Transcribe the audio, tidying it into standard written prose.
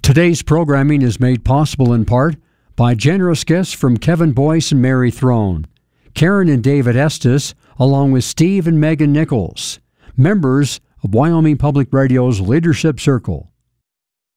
Today's programming is made possible in part by generous gifts from Kevin Boyce and Mary Throne, Karen and David Estes, along with Steve and Megan Nichols, members of Wyoming Public Radio's Leadership Circle.